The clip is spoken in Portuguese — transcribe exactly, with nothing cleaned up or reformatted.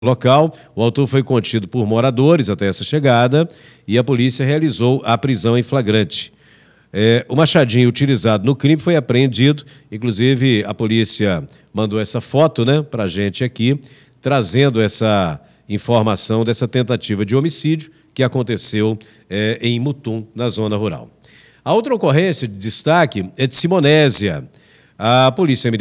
local. O autor foi contido por moradores até essa chegada e a polícia realizou a prisão em flagrante. É, o machadinho utilizado no crime foi apreendido, inclusive a polícia mandou essa foto, né, para a gente aqui, trazendo essa informação dessa tentativa de homicídio que aconteceu é, em Mutum, na zona rural. A outra ocorrência de destaque é de Simonésia. A polícia